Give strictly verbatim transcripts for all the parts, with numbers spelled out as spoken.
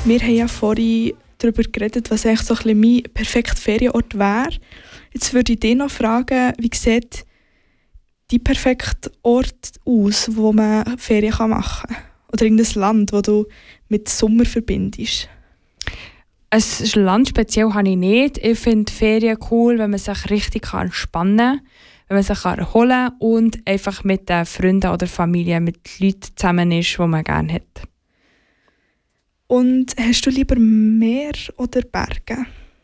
Wir haben ja vorhin darüber geredet, was eigentlich so ein bisschen mein perfekter Ferienort wäre. Jetzt würde ich dich noch fragen, wie sieht dein perfekter Ort aus, wo man Ferien machen kann? Oder irgendein Land, das du mit Sommer verbindest? Ein Land speziell habe ich nicht. Ich finde Ferien cool, wenn man sich richtig entspannen kann, wenn man sich erholen kann und einfach mit den Freunden oder Familie, mit Leuten zusammen ist, die man gerne hat. Und hast du lieber Meer oder Berge?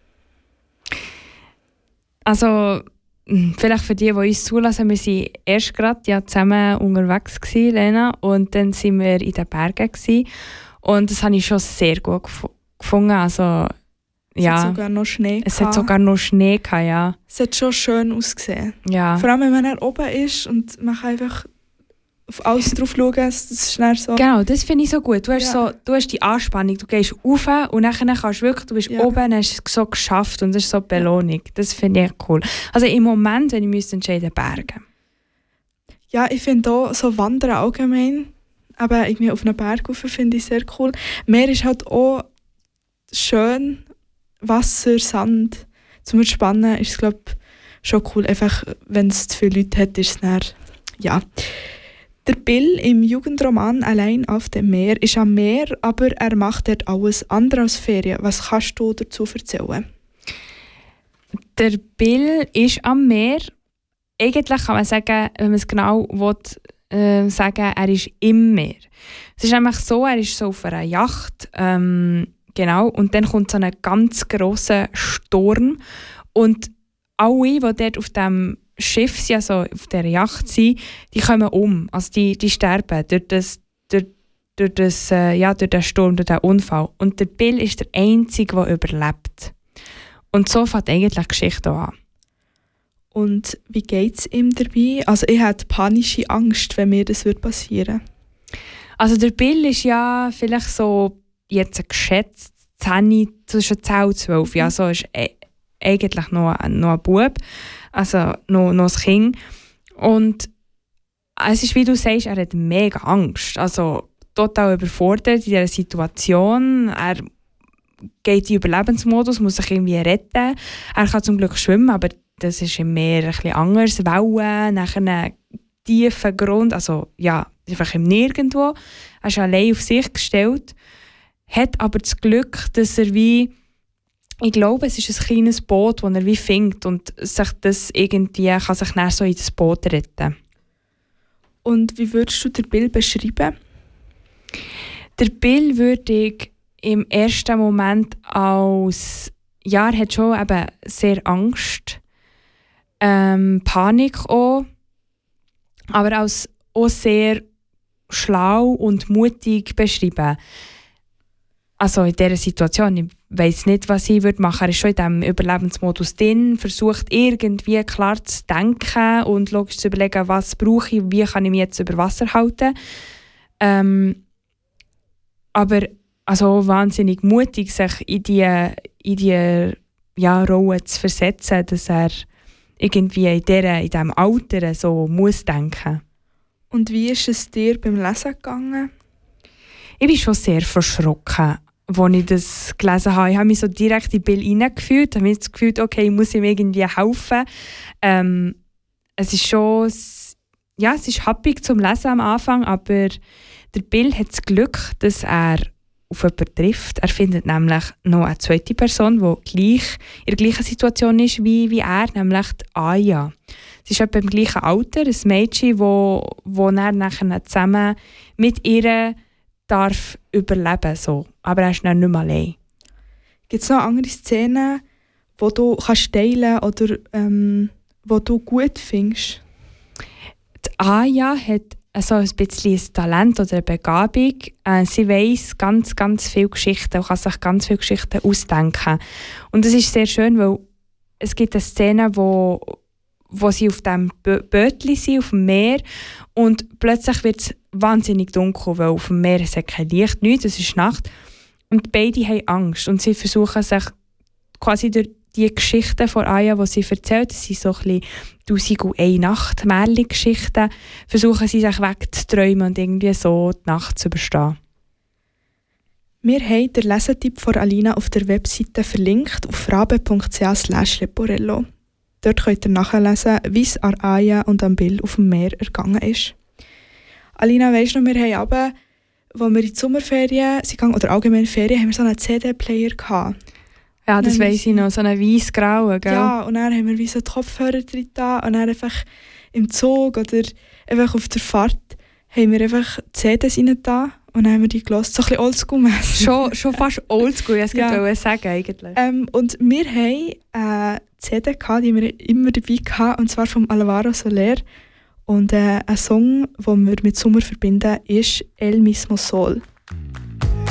Also, vielleicht für die, die uns zulassen, wir waren erst gerade ja, zusammen unterwegs gewesen, Lena, und dann waren wir in den Bergen gewesen. Und das habe ich schon sehr gut gef- gefunden. Also, es ja, hat sogar noch Schnee Es gehabt. hat sogar noch Schnee gehabt, ja. Es hat schon schön ausgesehen. Ja. Vor allem, wenn man dann oben ist und man kann einfach auf alles drauf schauen, das ist schnell so. Genau, das finde ich so gut. Du hast, Ja. so, du hast die Anspannung, du gehst rauf und dann kannst du wirklich, du bist Ja. oben und hast es so geschafft und das ist so die Belohnung. Das finde ich cool. Also im Moment, wenn ich müsste entscheiden, Berge. Ja, ich finde auch so Wandern allgemein, aber irgendwie auf einem Berg rauf finde ich sehr cool. Meer ist halt auch schön, Wasser, Sand. Zum Entspannen ist es, glaube ich, schon cool. Einfach, wenn es zu viele Leute hat, ist es dann, ja. Der Bill im Jugendroman «Allein auf dem Meer» ist am Meer, aber er macht dort alles andere als Ferien. Was kannst du dazu erzählen? Der Bill ist am Meer. Eigentlich kann man sagen, wenn man es genau will, äh, sagen, er ist im Meer. Es ist nämlich so, er ist so auf einer Yacht, ähm, genau, und dann kommt so ein ganz grosser Sturm und alle, die dort auf dem Schiff sind, also auf dieser Yacht sind, die kommen um, also die, die sterben durch, das, durch, durch, das, äh, ja, durch den Sturm, durch den Unfall. Und der Bill ist der Einzige, der überlebt. Und so fängt eigentlich die Geschichte auch an. Und wie geht es ihm dabei? Also ich hätte panische Angst, wenn mir das passieren würde. Also der Bill ist ja vielleicht so jetzt geschätzt zehn, zwischen zehn und zwölf. Ja, so ist e- eigentlich noch, noch ein Bub, also noch, noch ein Kind. Und es ist, wie du sagst, er hat mega Angst. Also total überfordert in dieser Situation. Er geht in Überlebensmodus, muss sich irgendwie retten. Er kann zum Glück schwimmen, aber das ist im Meer ein bisschen anders. Wellen, nachher einen tiefen Grund, also ja, einfach im Nirgendwo. Er ist allein auf sich gestellt, hat aber das Glück, dass er wie, ich glaube, es ist ein kleines Boot, das er wie findet und sich das irgendwie kann sich dann so in das Boot retten. Und wie würdest du den Bill beschreiben? Der Bill würde ich im ersten Moment als, ja, er hat schon eben sehr Angst, ähm, Panik auch, aber als auch sehr schlau und mutig beschrieben. Also in dieser Situation, ich weiss nicht, was ich würde machen. Er ist schon in diesem Überlebensmodus drin, versucht irgendwie klar zu denken und logisch zu überlegen, was brauche ich, wie kann ich mich jetzt über Wasser halten. Ähm, aber also wahnsinnig mutig, sich in die, in die ja, Rolle zu versetzen, dass er irgendwie in, dieser, in diesem Alter so muss denken. Und wie ist es dir beim Lesen gegangen? Ich bin schon sehr verschrocken, als ich das gelesen habe. Ich habe mich so direkt in Bill hineingefühlt. Ich habe mir das Gefühl, okay, ich muss ihm irgendwie helfen. Ähm, es ist schon, ja, es ist happig zum Lesen am Anfang, aber der Bill hat das Glück, dass er auf jemanden trifft. Er findet nämlich noch eine zweite Person, die gleich in der gleichen Situation ist wie, wie er, nämlich die Aya. Sie ist etwa im gleichen Alter, ein Mädchen, wo, wo er nachher zusammen mit ihr darf überleben, so. Aber er ist dann nicht mehr allein. Gibt es noch andere Szenen, die du kannst teilen oder ähm, die du gut findest? Die Aya hat also ein bisschen ein Talent oder eine Begabung. Äh, sie weiss ganz, ganz viele Geschichten und kann sich ganz viele Geschichten ausdenken. Und das ist sehr schön, weil es gibt eine Szene, wo, wo sie auf dem Bötli sind, auf dem Meer, und plötzlich wird es wahnsinnig dunkel, weil auf dem Meer ist kein Licht, nichts, es ist Nacht. Und beide haben Angst und sie versuchen sich quasi durch die Geschichten von Aya, die sie erzählt, das sind so ein bisschen «Tausend und eine Nacht» Märchen-Geschichten, versuchen sie sich wegzuträumen und irgendwie so die Nacht zu überstehen. Wir haben den Lesetipp von Alina auf der Webseite verlinkt auf rabe punkt c h slash leporello. Dort könnt ihr nachlesen, wie es an Aya und am Bill auf dem Meer ergangen ist. Alina, weisst du noch, wir haben aber, als wir in die Sommerferien sind, oder allgemein Ferien, haben wir so einen C D-Player gehabt. Ja, das weiss ich noch, so einen weiss-grauen, gell? Ja, und dann haben wir wie so die Kopfhörer drin da und dann einfach im Zug oder einfach auf der Fahrt haben wir einfach C Ds rein da und dann haben wir die gehört, so ein bisschen oldschool-mässig. Schon, schon fast oldschool, ich Ja. wollte sagen eigentlich. Ähm, und wir haben eine C D gehabt, die wir immer dabei hatten, und zwar vom Alvaro Soler. Und äh, ein Song, den wir mit Sommer verbinden, ist «El mismo Sol».